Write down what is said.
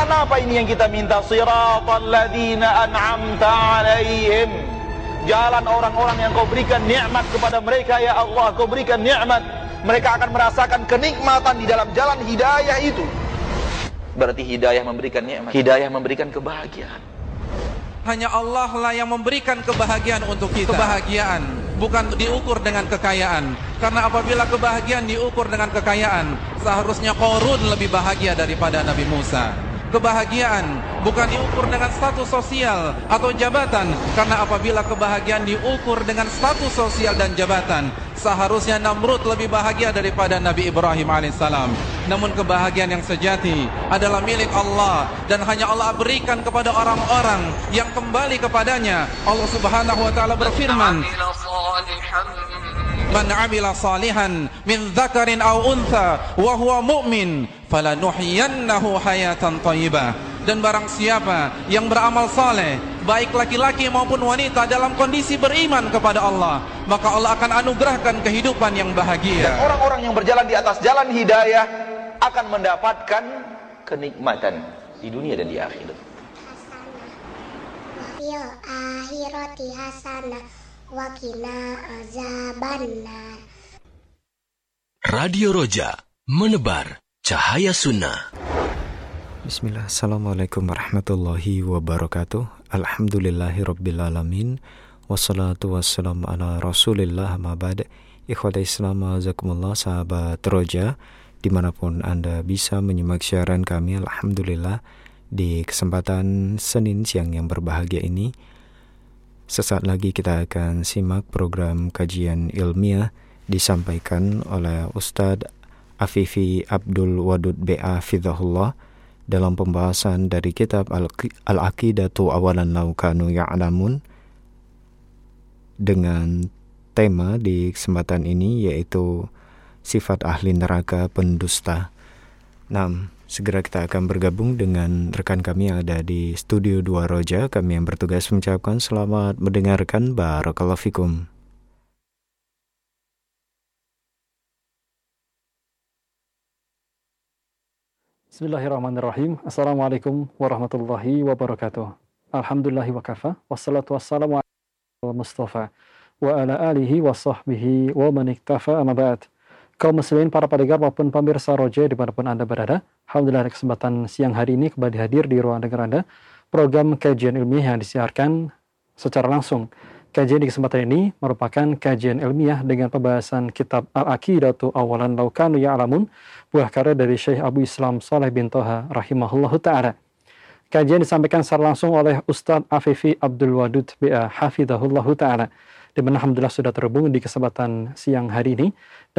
Jalan apa ini yang kita minta? Siratal ladzina an'amta alaihim. Jalan orang-orang yang kau berikan nikmat kepada mereka, ya Allah. Kau berikan nikmat, mereka akan merasakan kenikmatan di dalam jalan hidayah itu. Berarti hidayah memberikan nikmat, hidayah memberikan kebahagiaan. Hanya Allah lah yang memberikan kebahagiaan untuk kita. Kebahagiaan bukan diukur dengan kekayaan. Karena apabila kebahagiaan diukur dengan kekayaan, seharusnya Qarun lebih bahagia daripada Nabi Musa. Kebahagiaan bukan diukur dengan status sosial atau jabatan. Karena apabila kebahagiaan diukur dengan status sosial dan jabatan, seharusnya Namrud lebih bahagia daripada Nabi Ibrahim alaihissalam. Namun kebahagiaan yang sejati adalah milik Allah, dan hanya Allah berikan kepada orang-orang yang kembali kepadanya. Allah subhanahu wa ta'ala berfirman, Man amila salihan min dzakarin aw untha wa huwa mu'min falanuhyiyannahu hayatan thayyibah. Dan barang siapa yang beramal saleh, baik laki-laki maupun wanita, dalam kondisi beriman kepada Allah, maka Allah akan anugerahkan kehidupan yang bahagia. Dan orang-orang yang berjalan di atas jalan hidayah akan mendapatkan kenikmatan di dunia dan di akhirat. Fil akhirati hasanah wa qina azabannar. Radio Roja, menebar cahaya sunnah. Bismillah, assalamualaikum warahmatullahi wabarakatuh. Alhamdulillahirrabbilalamin. Wassalatu wassalamu ala rasulillah ma'bad. Ikhwata Islam, azakumullah, sahabat Roja, dimanapun Anda bisa menyimak siaran kami, alhamdulillah, di kesempatan Senin siang yang berbahagia ini. Sesaat lagi kita akan simak program kajian ilmiah disampaikan oleh Ustadz Afifi Abdul Wadud B.A. Fidhahullah dalam pembahasan dari kitab Al-Aqidatu Awalan Law Kanu Ya'lamun, dengan tema di kesempatan ini yaitu sifat ahli neraka pendusta. Nah, segera kita akan bergabung dengan rekan kami yang ada di Studio 2 Roja. Kami yang bertugas mengucapkan selamat mendengarkan. Barakallahu fikum. Bismillahirrahmanirrahim. Assalamualaikum warahmatullahi wabarakatuh. Alhamdulillahi wa kafa. Wassalatu wassalamu ala Mustafa wa ala alihi wa sahbihi wa man iktafa amma ba'd. Kaum muslimin, para pendengar maupun pemirsa Roja dimanapun Anda berada, alhamdulillah kesempatan siang hari ini kembali hadir di ruang dengar Anda program kajian ilmiah yang disiarkan secara langsung. Kajian di kesempatan ini merupakan kajian ilmiah dengan pembahasan kitab Al-Aqidatu Awalan Law Kanu Ya'lamun, buah karya dari Syekh Abu Islam Shaleh bin Toha rahimahullahu ta'ala. Kajian disampaikan secara langsung oleh Ustadz Afifi Abdul Wadud B.A. Hafidhahullahu ta'ala, di mana alhamdulillah sudah terhubung di kesempatan siang hari ini.